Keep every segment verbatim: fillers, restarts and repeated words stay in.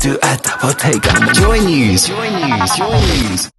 두았다 보태가 Joy News, Joy News, Joy News.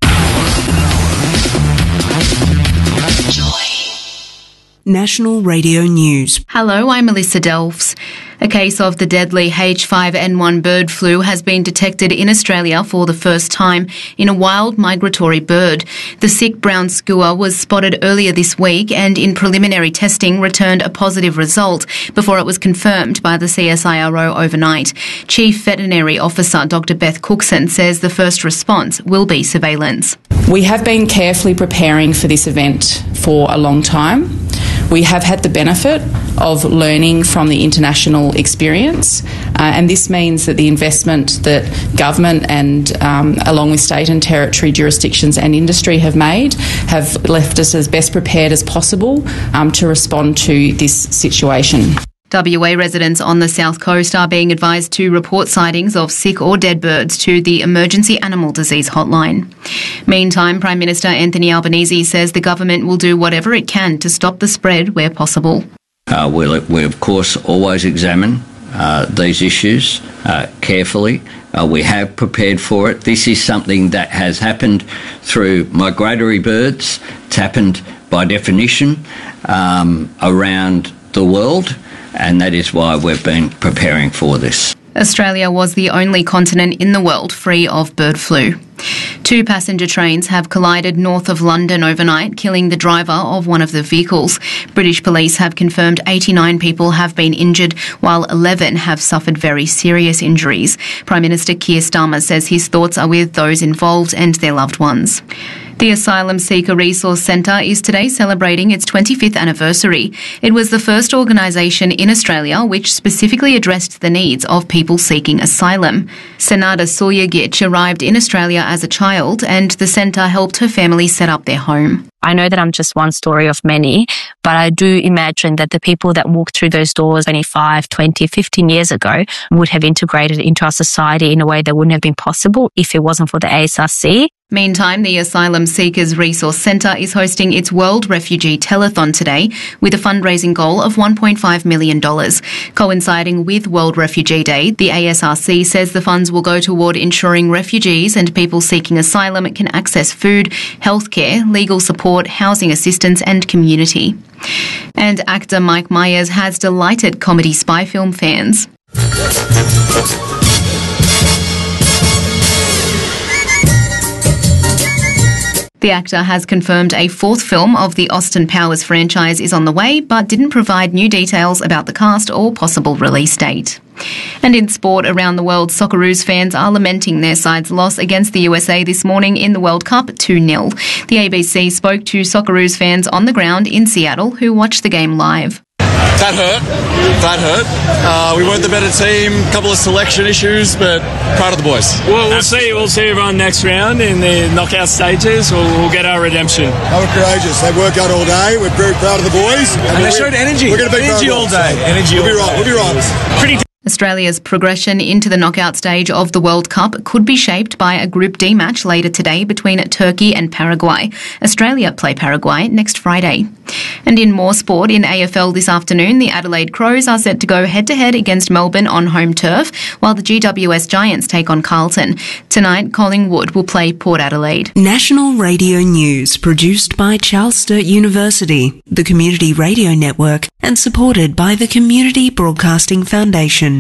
National Radio News. Hello, I'm Melissa Delves. A case of the deadly H five N one bird flu has been detected in Australia for the first time in a wild migratory bird. The sick brown skua was spotted earlier this week and in preliminary testing returned a positive result before it was confirmed by the C S I R O overnight. Chief Veterinary Officer Doctor Beth Cookson says the first response will be surveillance. We have been carefully preparing for this event for a long time. We have had the benefit of learning from the international experience, uh, and this means that the investment that government and um, along with state and territory jurisdictions and industry have made have left us as best prepared as possible um, to respond to this situation. W A residents on the South Coast are being advised to report sightings of sick or dead birds to the Emergency Animal Disease Hotline. Meantime, Prime Minister Anthony Albanese says the government will do whatever it can to stop the spread where possible. Uh, we'll, we, of course, always examine uh, these issues uh, carefully. Uh, we have prepared for it. This is something that has happened through migratory birds. It's happened by definition um, around the world. And that is why we've been preparing for this. Australia was the only continent in the world free of bird flu. Two passenger trains have collided north of London overnight, killing the driver of one of the vehicles. British police have confirmed eighty-nine people have been injured, while eleven have suffered very serious injuries. Prime Minister Keir Starmer says his thoughts are with those involved and their loved ones. The Asylum Seeker Resource Centre is today celebrating its twenty-fifth anniversary. It was the first organisation in Australia which specifically addressed the needs of people seeking asylum. Senada Soyagich arrived in Australia as a child, and the centre helped her family set up their home. I know that I'm just one story of many, but I do imagine that the people that walked through those doors twenty-five, twenty, fifteen years ago would have integrated into our society in a way that wouldn't have been possible if it wasn't for the A S R C. Meantime, the Asylum Seekers Resource Centre is hosting its World Refugee Telethon today with a fundraising goal of one point five million dollars. Coinciding with World Refugee Day, the A S R C says the funds will go toward ensuring refugees and people seeking asylum can access food, healthcare, legal support, housing assistance and community. And actor Mike Myers has delighted comedy spy film fans. The actor has confirmed a fourth film of the Austin Powers franchise is on the way, but didn't provide new details about the cast or possible release date. And in sport around the world, Socceroos fans are lamenting their side's loss against the U S A this morning in the World Cup two nil. The A B C spoke to Socceroos fans on the ground in Seattle who watched the game live. That hurt. That hurt. Uh, we weren't the better team. A couple of selection issues, but proud of the boys. Well, we'll see. We'll see everyone next round in the knockout stages. We'll, we'll get our redemption. They were courageous. They worked out all day. We're very proud of the boys. And, and they showed energy. We're going to be energy all day. So energy we'll all be right. day. We'll be right. Pretty. Australia's progression into the knockout stage of the World Cup could be shaped by a Group D match later today between Turkey and Paraguay. Australia play Paraguay next Friday. And in more sport, in A F L this afternoon, the Adelaide Crows are set to go head-to-head against Melbourne on home turf, while the G W S Giants take on Carlton. Tonight, Collingwood will play Port Adelaide. National Radio News, produced by Charles Sturt University, the Community Radio Network, and supported by the Community Broadcasting Foundation.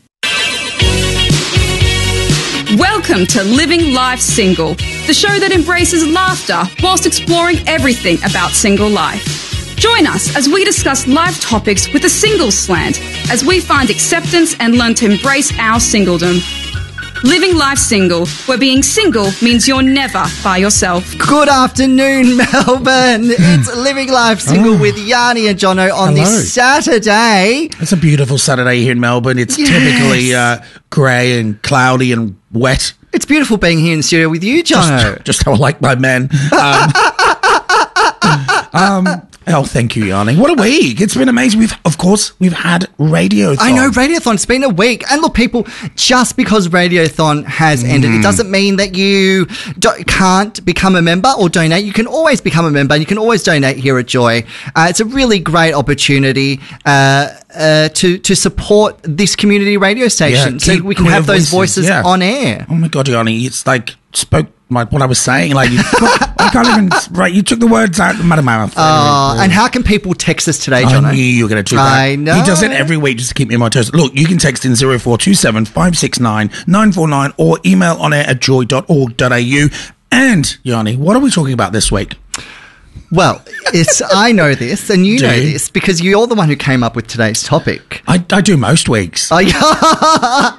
Welcome to Living Life Single, the show that embraces laughter whilst exploring everything about single life. Join us as we discuss life topics with a single slant, as we find acceptance and learn to embrace our singledom. Living Life Single, where being single means you're never by yourself. Good afternoon, Melbourne. It's Living Life Single oh. with Yanni and Jono on Hello. This Saturday. It's a beautiful Saturday here in Melbourne. It's yes. typically uh, grey and cloudy and wet. It's beautiful being here in the studio with you, Jono. Just, just how I like my men. Um, um, Oh, thank you, Yanni. What a week. It's been amazing. We've, of course, we've had Radiothon. I know, Radiothon. It's been a week. And look, people, just because Radiothon has mm. ended, it doesn't mean that you don't, can't become a member or donate. You can always become a member. You can always donate here at Joy. Uh, it's a really great opportunity uh, uh, to, to support this community radio station, Yeah, so we can have those voices, voices yeah. on air. Oh, my God, Yanni. It's like spoke... My, what I was saying, like, you, I can't even, right, you took the words out of my mouth. Oh, and how can people text us today, John? I knew you were going to do that. I know. He does it every week just to keep me on my toes. Look, you can text in zero four two seven, five six nine, nine four nine or email on air at joy dot org dot a u. And, Yanni, what are we talking about this week? Well, it's I know this, and you do know you? this, because you're the one who came up with today's topic. I, I do most weeks. Oh, yeah.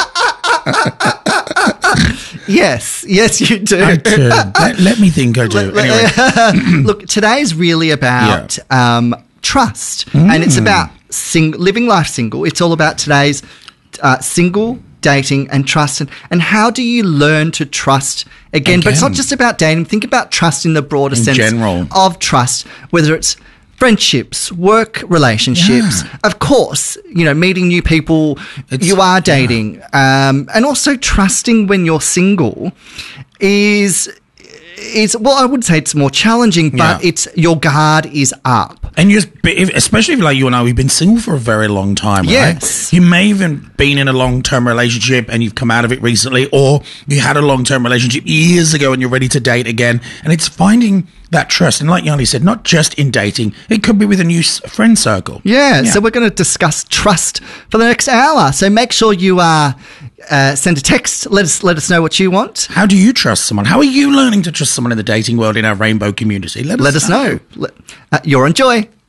Yes, yes, you do. I do. Let, let me think I do. Anyway. Look, today's really about yeah. um, trust, mm. and it's about sing- living life single. It's all about today's uh, single, dating, and trust, and, and how do you learn to trust again? again? But it's not just about dating. Think about trust in the broader in sense general. of trust, whether it's friendships, work relationships, yeah. of course, you know, meeting new people, it's, you are dating, yeah. um, and also trusting when you're single is, is well, I would say it's more challenging, but yeah. it's your guard is up. And you, especially if like you and I, we've been single for a very long time, yes. right? You may even been in a long-term relationship and you've come out of it recently, or you had a long-term relationship years ago and you're ready to date again. And it's finding that trust. And like Yanni said, not just in dating, it could be with a new friend circle. Yeah, yeah. So we're going to discuss trust for the next hour. So make sure you uh, uh, send a text. Let us let us know what you want. How do you trust someone? How are you learning to trust someone in the dating world in our rainbow community? Let us, let us know. know. Uh, you're on Joy.